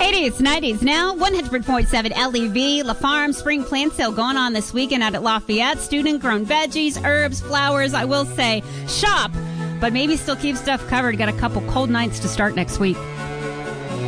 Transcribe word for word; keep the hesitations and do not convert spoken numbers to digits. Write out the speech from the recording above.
eighties, nineties now. one hundred point seven L E V. La Farm Spring Plant Sale going on this weekend out at Lafayette. Student-grown veggies, herbs, flowers. I will say, shop, but maybe still keep stuff covered. Got a couple cold nights to start next week.